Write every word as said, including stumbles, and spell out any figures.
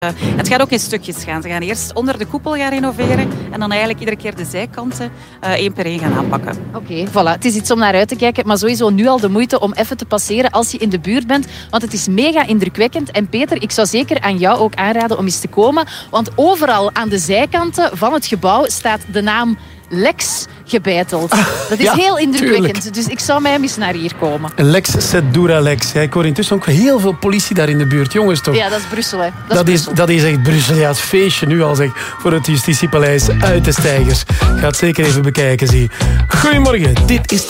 Uh, het gaat ook in stukjes gaan. Ze gaan eerst onder de koepel gaan renoveren en dan eigenlijk iedere keer de zijkanten uh, één per één gaan aanpakken. Oké, okay, voilà. Het is iets om naar uit te kijken, maar sowieso nu al de moeite om even te passeren als je in de buurt bent, want het is mega indrukwekkend. En Peter, ik zou zeker aan jou ook aanraden om eens te komen, want overal aan de zijkanten van het gebouw staat de naam Lex gebeiteld. Dat is ja, heel indrukwekkend. Tuurlijk. Dus ik zou mij eens naar hier komen. Lex zet dura Lex. Ja, ik hoor intussen ook heel veel politie daar in de buurt. Jongens, toch? Ja, dat is Brussel. Hè. Dat, dat, is, is, dat is echt Brussel. Ja, het feestje nu al, zeg. Voor het Justitiepaleis uit de Steigers. Ga het zeker even bekijken, zie. Goedemorgen, dit is